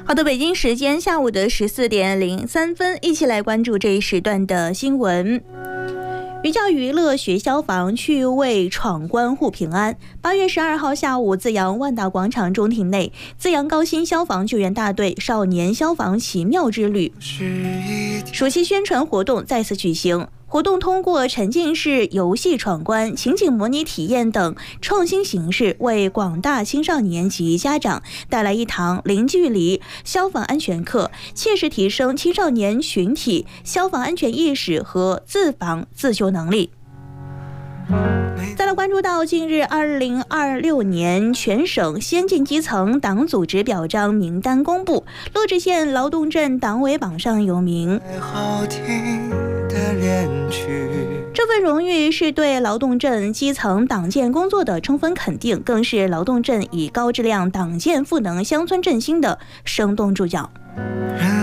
好的，北京时间下午的14:03，一起来关注这一时段的新闻。寓教于乐学消防去为闯关护平安。8月12号下午，资阳万达广场中庭内，资阳高新消防救援大队少年消防奇妙之旅暑期宣传活动再次举行。活动通过沉浸式游戏闯关、情景模拟体验等创新形式，为广大青少年及家长带来一堂零距离消防安全课，切实提升青少年群体消防安全意识和自防自救能力。再来关注到近日2026年全省先进基层党组织表彰名单公布，乐至县劳动镇党委榜上有名。这份荣誉是对劳动镇基层党建工作的充分肯定，更是劳动镇以高质量党建赋能乡村振兴的生动注脚。